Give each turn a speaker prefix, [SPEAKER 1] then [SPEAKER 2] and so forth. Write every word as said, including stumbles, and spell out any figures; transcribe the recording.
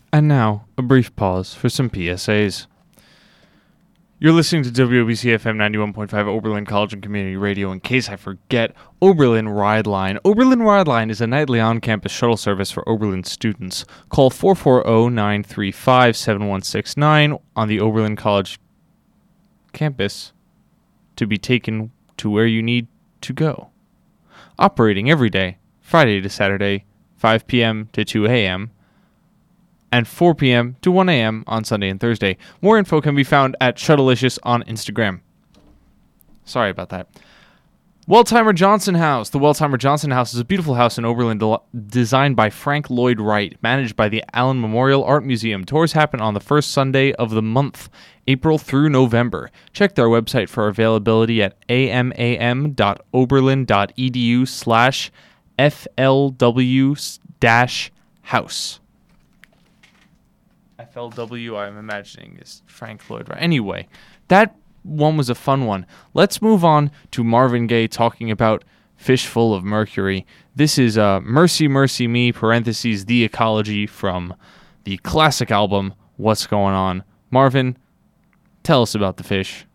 [SPEAKER 1] And now, a brief pause for some P S As. You're listening to W O B C F M ninety-one point five Oberlin College and Community Radio. In case I forget, Oberlin Ride Line. Oberlin Ride Line is a nightly on-campus shuttle service for Oberlin students. Call four four zero, nine three five, seven one six nine on the Oberlin College campus to be taken to where you need to go. Operating every day, Friday to Saturday, five p.m. to two a.m., and four p.m. to one a.m. on Sunday and Thursday. More info can be found at Shuttlelicious on Instagram. Sorry about that. Welltimer Johnson House. The Welltimer Johnson House is a beautiful house in Oberlin de- designed by Frank Lloyd Wright, managed by the Allen Memorial Art Museum. Tours happen on the first Sunday of the month, April through November. Check their website for availability at amam.oberlin.edu slash FLW dash house. F L W, I'm imagining, is Frank Lloyd Wright. Anyway, that one was a fun one. Let's move on to Marvin Gaye talking about Fish Full of Mercury. This is uh, Mercy, Mercy Me, parentheses, The Ecology from the classic album, What's Going On. Marvin, tell us about the fish.